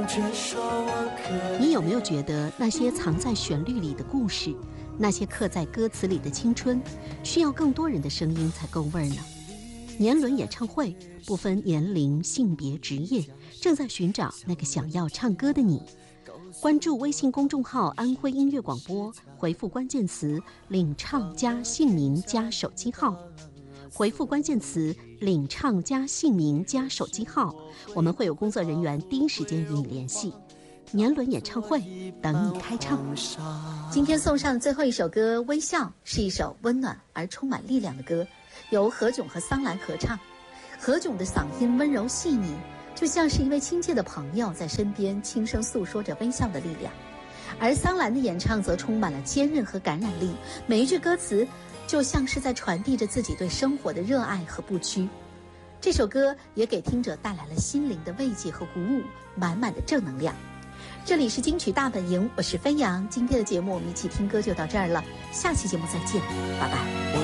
你有没有觉得那些藏在旋律里的故事，那些刻在歌词里的青春，需要更多人的声音才够味儿呢？年轮演唱会不分年龄、性别、职业，正在寻找那个想要唱歌的你。关注微信公众号安徽音乐广播，回复关键词领唱加姓名加手机号，回复关键词领唱加姓名加手机号，我们会有工作人员第一时间与你联系。年轮演唱会等你开唱。今天送上最后一首歌《微笑》，是一首温暖而充满力量的歌，由何炅和桑兰合唱。何炅的嗓音温柔细腻，就像是一位亲切的朋友在身边轻声诉说着微笑的力量，而桑兰的演唱则充满了坚韧和感染力，每一句歌词就像是在传递着自己对生活的热爱和不屈。这首歌也给听者带来了心灵的慰藉和鼓舞，满满的正能量。这里是金曲大本营，我是飞扬。今天的节目我们一起听歌就到这儿了，下期节目再见，拜拜。